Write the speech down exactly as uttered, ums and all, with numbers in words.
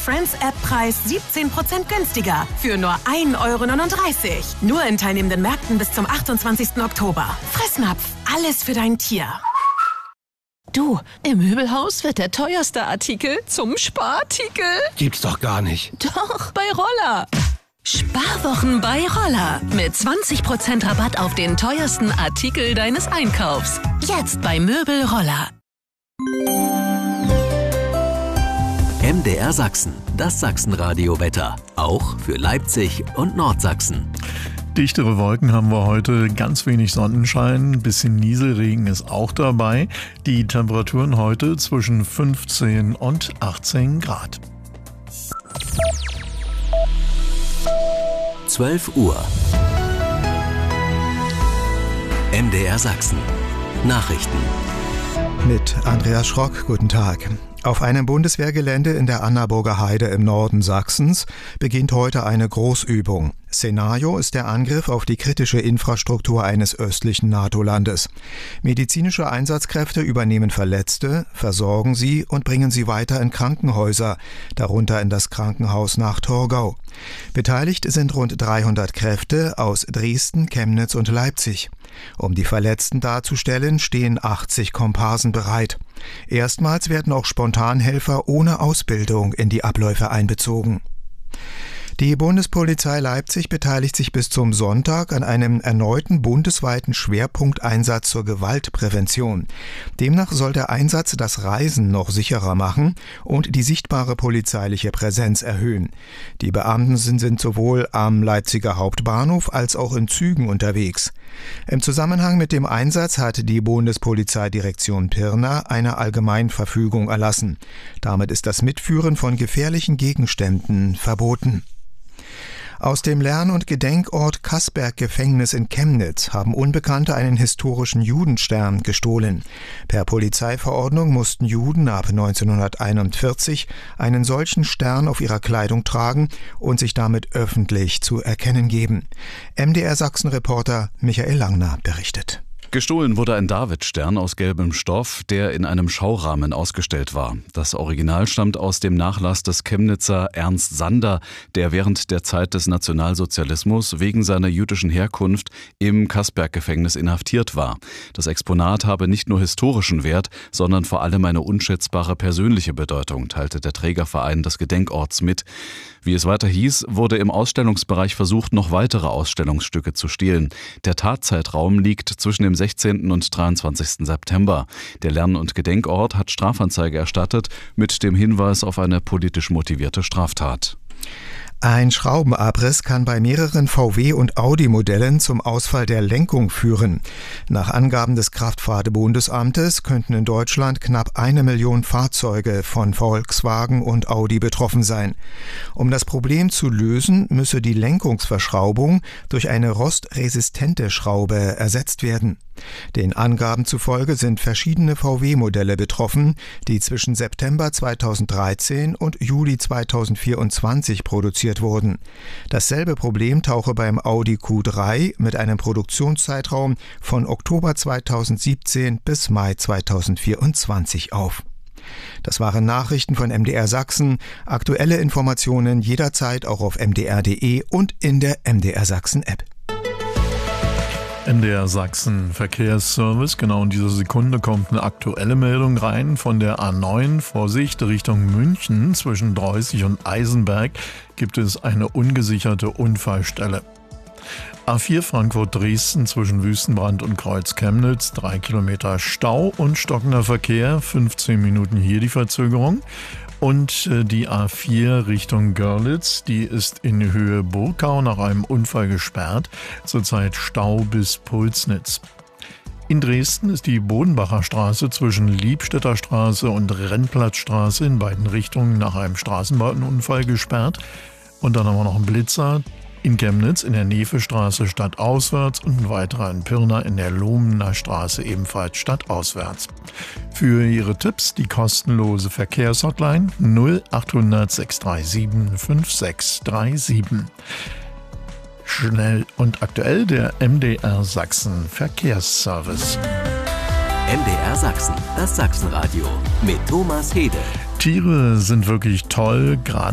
Friends-App-Preis siebzehn Prozent günstiger für nur ein Euro neununddreißig. Nur in teilnehmenden Märkten bis zum achtundzwanzigsten Oktober. Fressnapf, alles für dein Tier. Du, im Möbelhaus wird der teuerste Artikel zum Sparartikel. Gibt's doch gar nicht. Doch, bei Roller. Sparwochen bei Roller. Mit zwanzig Prozent Rabatt auf den teuersten Artikel deines Einkaufs. Jetzt bei Möbel Roller. M D R Sachsen, das Sachsenradio-Wetter. Auch für Leipzig und Nordsachsen. Dichtere Wolken haben wir heute, ganz wenig Sonnenschein, ein bisschen Nieselregen ist auch dabei. Die Temperaturen heute zwischen fünfzehn und achtzehn Grad. zwölf Uhr. M D R Sachsen. Nachrichten. Mit Andreas Schrock, guten Tag. Auf einem Bundeswehrgelände in der Annaburger Heide im Norden Sachsens beginnt heute eine Großübung. Szenario ist der Angriff auf die kritische Infrastruktur eines östlichen NATO-Landes. Medizinische Einsatzkräfte übernehmen Verletzte, versorgen sie und bringen sie weiter in Krankenhäuser, darunter in das Krankenhaus nach Torgau. Beteiligt sind rund dreihundert Kräfte aus Dresden, Chemnitz und Leipzig. Um die Verletzten darzustellen, stehen achtzig Komparsen bereit. Erstmals werden auch Spontanhelfer ohne Ausbildung in die Abläufe einbezogen. Die Bundespolizei Leipzig beteiligt sich bis zum Sonntag an einem erneuten bundesweiten Schwerpunkteinsatz zur Gewaltprävention. Demnach soll der Einsatz das Reisen noch sicherer machen und die sichtbare polizeiliche Präsenz erhöhen. Die Beamten sind sowohl am Leipziger Hauptbahnhof als auch in Zügen unterwegs. Im Zusammenhang mit dem Einsatz hat die Bundespolizeidirektion Pirna eine Allgemeinverfügung erlassen. Damit ist das Mitführen von gefährlichen Gegenständen verboten. Aus dem Lern- und Gedenkort Kaßberg-Gefängnis in Chemnitz haben Unbekannte einen historischen Judenstern gestohlen. Per Polizeiverordnung mussten Juden ab neunzehnhunderteinundvierzig einen solchen Stern auf ihrer Kleidung tragen und sich damit öffentlich zu erkennen geben. M D R Sachsen-Reporter Michael Langner berichtet. Gestohlen wurde ein Davidstern aus gelbem Stoff, der in einem Schaurahmen ausgestellt war. Das Original stammt aus dem Nachlass des Chemnitzer Ernst Sander, der während der Zeit des Nationalsozialismus wegen seiner jüdischen Herkunft im Kaßberg-Gefängnis inhaftiert war. Das Exponat habe nicht nur historischen Wert, sondern vor allem eine unschätzbare persönliche Bedeutung, teilte der Trägerverein des Gedenkorts mit. Wie es weiter hieß, wurde im Ausstellungsbereich versucht, noch weitere Ausstellungsstücke zu stehlen. Der Tatzeitraum liegt zwischen dem sechzehnten und dreiundzwanzigsten September. Der Lern- und Gedenkort hat Strafanzeige erstattet mit dem Hinweis auf eine politisch motivierte Straftat. Ein Schraubenabriss kann bei mehreren V W- und Audi-Modellen zum Ausfall der Lenkung führen. Nach Angaben des Kraftfahrt-Bundesamtes könnten in Deutschland knapp eine Million Fahrzeuge von Volkswagen und Audi betroffen sein. Um das Problem zu lösen, müsse die Lenkungsverschraubung durch eine rostresistente Schraube ersetzt werden. Den Angaben zufolge sind verschiedene V W-Modelle betroffen, die zwischen September zweitausenddreizehn und Juli zweitausendvierundzwanzig produziert wurden. Dasselbe Problem tauche beim Audi Q drei mit einem Produktionszeitraum von Oktober zweitausendsiebzehn bis Mai zweitausendvierundzwanzig auf. Das waren Nachrichten von M D R Sachsen. Aktuelle Informationen jederzeit auch auf m d r punkt d e und in der M D R Sachsen App. M D R Sachsen Verkehrsservice. Genau in dieser Sekunde kommt eine aktuelle Meldung rein von der A neun. Vorsicht, Richtung München zwischen Dreußig und Eisenberg gibt es eine ungesicherte Unfallstelle. A vier Frankfurt-Dresden zwischen Wüstenbrand und Kreuz Chemnitz, drei Kilometer Stau und stockender Verkehr, fünfzehn Minuten hier die Verzögerung. Und die A vier Richtung Görlitz, die ist in Höhe Burkau nach einem Unfall gesperrt, zurzeit Stau bis Pulsnitz. In Dresden ist die Bodenbacher Straße zwischen Liebstädter Straße und Rennplatzstraße in beiden Richtungen nach einem Straßenbahnunfall gesperrt. Und dann haben wir noch einen Blitzer in Chemnitz in der Nevestraße stadtauswärts und ein weiterer in Pirna in der Lohmener Straße ebenfalls stadtauswärts. Für Ihre Tipps die kostenlose Verkehrshotline null achthundert sechs drei sieben fünf sechs drei sieben. Schnell und aktuell der M D R Sachsen Verkehrsservice. M D R Sachsen, das Sachsenradio mit Thomas Hede. Tiere sind wirklich toll, gerade